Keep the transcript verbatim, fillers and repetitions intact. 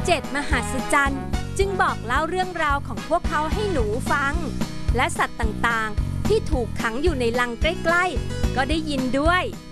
เจ็ดมหัศจรรย์จึงบอกเล่าเรื่องราวของพวกเขาให้หนูฟังและสัตว์ต่างๆที่ถูกขังอยู่ในลังใกล้ๆก็ได้ยินด้วย